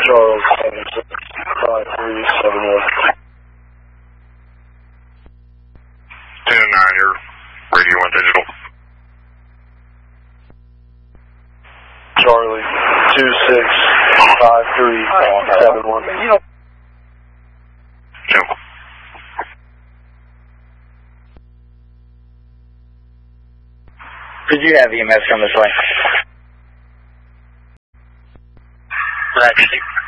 Charles 765371. 10-9, your radio went digital. Charlie 265371. Yep. Did you have EMS come this way? Black 6.